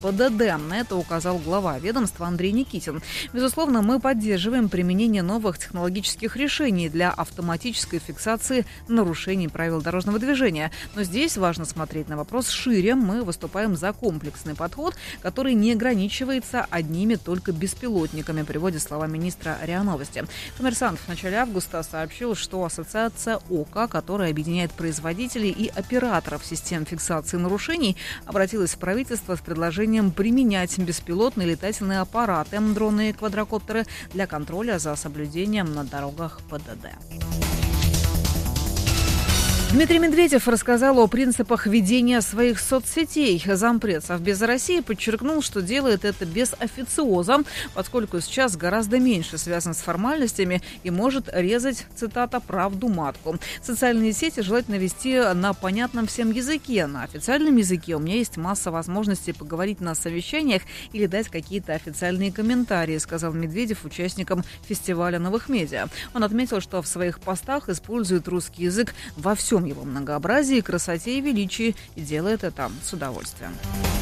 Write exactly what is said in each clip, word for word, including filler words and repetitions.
ПДД. На это указал глава ведомства Андрей Никитин. Безусловно, мы поддерживаем применение новых технологических решений для автоматической фиксации нарушений правил дорожного движения. Но здесь важно смотреть на вопрос шире. Мы выступаем за комплексный подход, который не ограничивается одними только беспилотниками, приводит слова министра РИА Новости. «Коммерсант» в начале августа сообщил, что ассоциация ОКА, которая объединяет производителей и операторов систем фиксации нарушений, обратилась в правительство с предложением применять беспилотные летательные аппараты, дроны и квадрокоптеры для контроля за соблюдением на дорогах ПДД. Дмитрий Медведев рассказал о принципах ведения своих соцсетей. Зампред Совбеза России подчеркнул, что делает это без официоза, поскольку сейчас гораздо меньше связан с формальностями и может резать, цитата, «правду матку». Социальные сети желательно вести на понятном всем языке. На официальном языке у меня есть масса возможностей поговорить на совещаниях или дать какие-то официальные комментарии, сказал Медведев участникам фестиваля новых медиа. Он отметил, что в своих постах использует русский язык во всем его многообразии, красоте и величии, и делает это с удовольствием.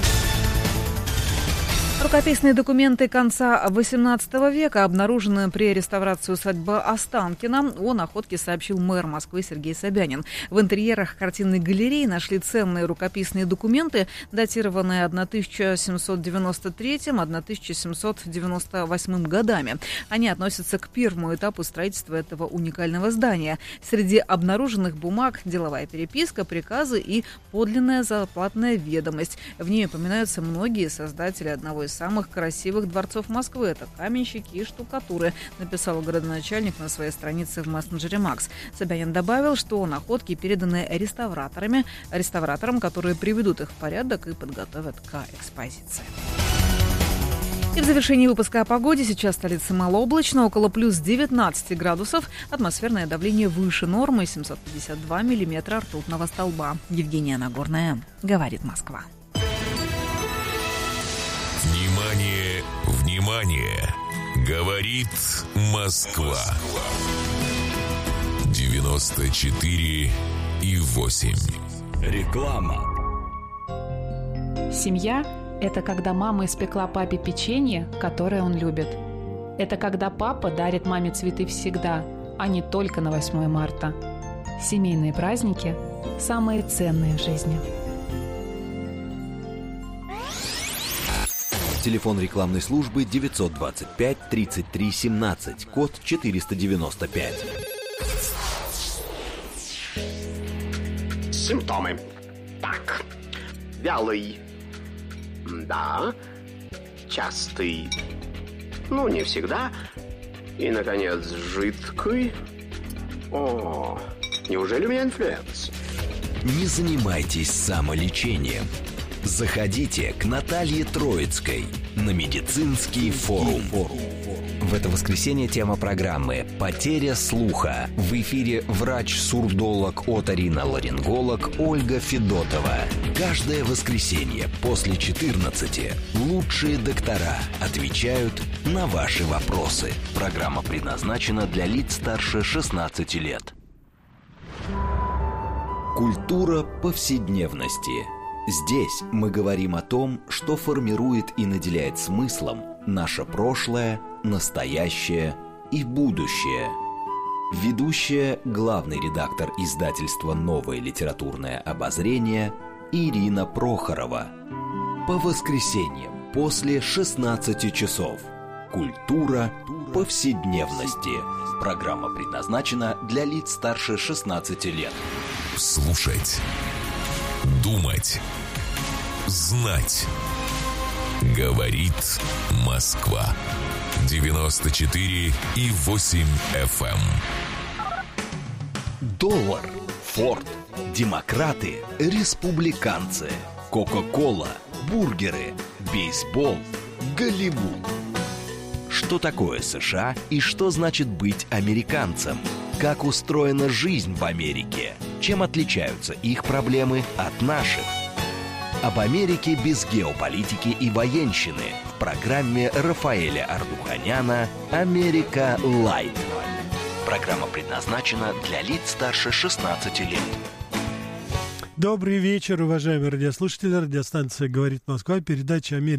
Рукописные документы конца восемнадцатого века обнаружены при реставрации усадьбы Останкино. О находке сообщил мэр Москвы Сергей Собянин. В интерьерах картинной галереи нашли ценные рукописные документы, датированные тысяча семьсот девяносто третьим — тысяча семьсот девяносто восьмым годами. Они относятся к первому этапу строительства этого уникального здания. Среди обнаруженных бумаг деловая переписка, приказы и подлинная зарплатная ведомость. В ней упоминаются многие создатели одного из самых красивых дворцов Москвы. Это каменщики и штукатуры, написал городоначальник на своей странице в мессенджере Макс. Собянин добавил, что находки переданы реставраторами, реставраторам, которые приведут их в порядок и подготовят к экспозиции. И в завершении выпуска о погоде. Сейчас в столице малооблачно, около плюс девятнадцать градусов. Атмосферное давление выше нормы, семьсот пятьдесят два миллиметра ртутного столба. Евгения Нагорная, говорит Москва. Внимание, внимание! Говорит Москва. девяносто четыре и восемь. Реклама. Семья – это когда мама испекла папе печенье, которое он любит. Это когда папа дарит маме цветы всегда, а не только на восьмое марта. Семейные праздники – самые ценные в жизни. Телефон рекламной службы девятьсот двадцать пять тридцать три семнадцать, код четыреста девяносто пять. Симптомы. Так. Вялый. Да. Частый. Ну, не всегда. И, наконец, жидкий. О, неужели у меня инфлюенс? Не занимайтесь самолечением. Заходите к Наталье Троицкой на медицинский форум. В это воскресенье тема программы «Потеря слуха». В эфире врач-сурдолог, оториноларинголог Ольга Федотова. Каждое воскресенье после четырнадцати лучшие доктора отвечают на ваши вопросы. Программа предназначена для лиц старше шестнадцати лет. Культура повседневности. Здесь мы говорим о том, что формирует и наделяет смыслом наше прошлое, настоящее и будущее. Ведущая, главный редактор издательства «Новое литературное обозрение» Ирина Прохорова. По воскресеньям после шестнадцати часов. Культура повседневности. Программа предназначена для лиц старше шестнадцати лет. Слушать. Думать. Знать. Говорит Москва. девяносто четыре и восемь эф эм. Доллар, Форд, демократы, республиканцы, Кока-кола, бургеры, бейсбол, Голливуд. Что такое США и что значит быть американцем? Как устроена жизнь в Америке? Чем отличаются их проблемы от наших? Об Америке без геополитики и военщины в программе Рафаэля Ардуханяна «Америка Лайт». Программа предназначена для лиц старше шестнадцати лет. Добрый вечер, уважаемые радиослушатели. Радиостанция «Говорит Москва», передача «Америка».